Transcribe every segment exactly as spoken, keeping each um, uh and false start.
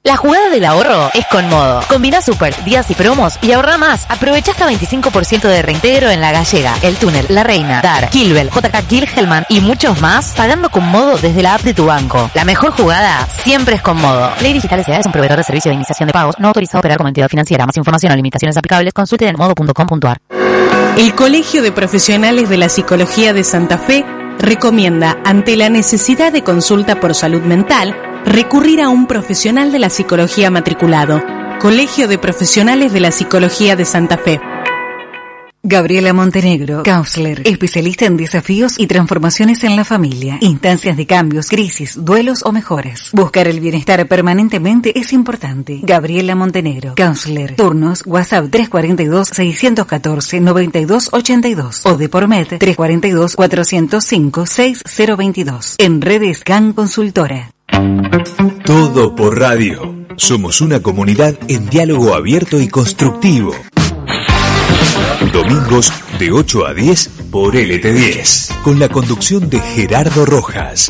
La jugada del ahorro es con Modo. Combina super, días y promos y ahorra más. Aprovecha hasta veinticinco por ciento de reintegro en La Gallega, El Túnel, La Reina, Dar, Kilbel, J K Kilhelman y muchos más, pagando con Modo desde la app de tu banco. La mejor jugada siempre es con Modo. Ley Digital S A es un proveedor de servicio de iniciación de pagos no autorizado a operar como entidad financiera. Más información o limitaciones aplicables, consulte en modo punto com punto a r. El Colegio de Profesionales de la Psicología de Santa Fe recomienda, ante la necesidad de consulta por salud mental, recurrir a un profesional de la psicología matriculado. Colegio de Profesionales de la Psicología de Santa Fe. Gabriela Montenegro, counselor, especialista en desafíos y transformaciones en la familia, instancias de cambios, crisis, duelos o mejoras. Buscar el bienestar permanentemente es importante. Gabriela Montenegro, counselor. Turnos WhatsApp tres cuatro dos, seis uno cuatro, nueve dos ocho dos o de por med tres cuatro dos, cuatro cero cinco, seis cero dos dos. En redes C A N Consultora. Todo por radio. Somos una comunidad en diálogo abierto y constructivo. Domingos de ocho a diez por L T diez, con la conducción de Gerardo Rojas.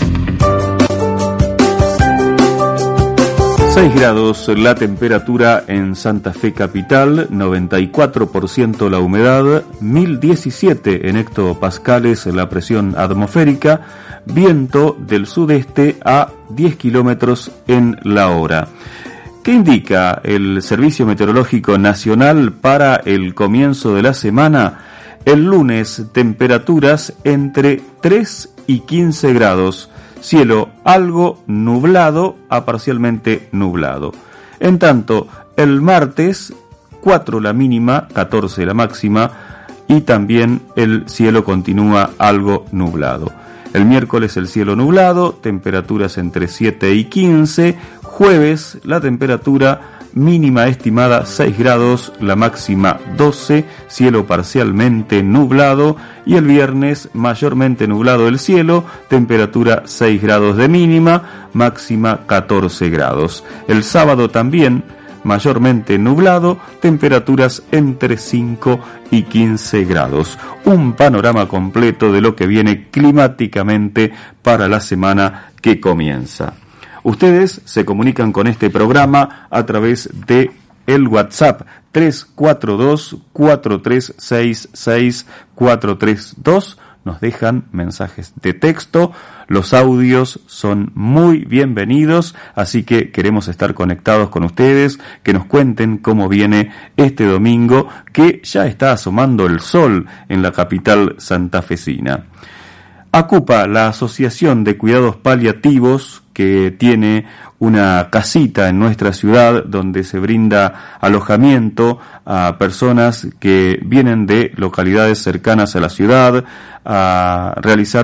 seis grados la temperatura en Santa Fe capital, noventa y cuatro por ciento la humedad, mil diecisiete en hectopascales la presión atmosférica, viento del sudeste a diez kilómetros en la hora. ¿Qué indica el Servicio Meteorológico Nacional para el comienzo de la semana? El lunes, temperaturas entre tres y quince grados, cielo algo nublado a parcialmente nublado. En tanto, el martes, cuatro la mínima, catorce la máxima, y también el cielo continúa algo nublado. El miércoles el cielo nublado, temperaturas entre siete y quince. Jueves la temperatura mínima estimada seis grados, la máxima doce, cielo parcialmente nublado. Y el viernes mayormente nublado el cielo, temperatura seis grados de mínima, máxima catorce grados. El sábado también mayormente nublado, temperaturas entre cinco y quince grados. Un panorama completo de lo que viene climáticamente para la semana que comienza. Ustedes se comunican con este programa a través de el WhatsApp tres cuatro dos, cuatro tres seis, seis cuatro tres dos. Nos dejan mensajes de texto, los audios son muy bienvenidos, así que queremos estar conectados con ustedes, que nos cuenten cómo viene este domingo, que ya está asomando el sol en la capital santafesina. ACUPA, la Asociación de Cuidados Paliativos, que tiene una casita en nuestra ciudad donde se brinda alojamiento a personas que vienen de localidades cercanas a la ciudad a realizar